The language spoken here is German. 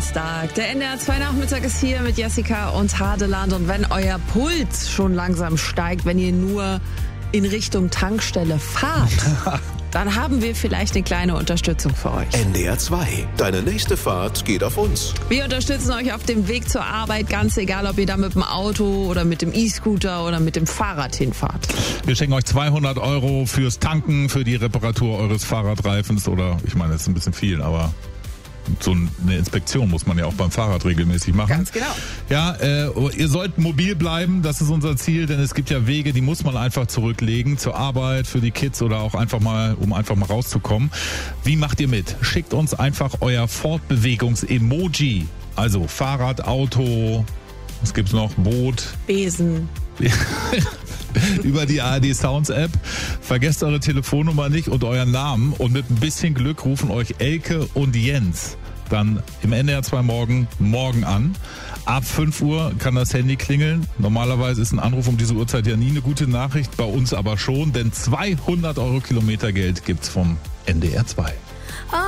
Donnerstag. Der NDR 2 Nachmittag ist hier mit Jessica und Hadeland. Und wenn euer Puls schon langsam steigt, wenn ihr nur in Richtung Tankstelle fahrt, dann haben wir vielleicht eine kleine Unterstützung für euch. NDR 2, deine nächste Fahrt geht auf uns. Wir unterstützen euch auf dem Weg zur Arbeit, ganz egal, ob ihr da mit dem Auto oder mit dem E-Scooter oder mit dem Fahrrad hinfahrt. Wir schenken euch 200 € fürs Tanken, für die Reparatur eures Fahrradreifens oder, ich meine, das ist ein bisschen viel, aber so eine Inspektion muss man ja auch beim Fahrrad regelmäßig machen. Ganz genau. Ja, ihr sollt mobil bleiben, das ist unser Ziel, denn es gibt ja Wege, die muss man einfach zurücklegen, zur Arbeit, für die Kids oder auch einfach mal, um einfach mal rauszukommen. Wie macht ihr mit? Schickt uns einfach euer Fortbewegungs-Emoji. Also Fahrrad, Auto, was gibt's noch? Boot. Besen. Über die ARD Sounds App. Vergesst eure Telefonnummer nicht und euren Namen und mit ein bisschen Glück rufen euch Elke und Jens dann im NDR 2 morgen an. Ab 5 Uhr kann das Handy klingeln. Normalerweise ist ein Anruf um diese Uhrzeit ja nie eine gute Nachricht, bei uns aber schon, denn 200 € Kilometergeld gibt's vom NDR 2.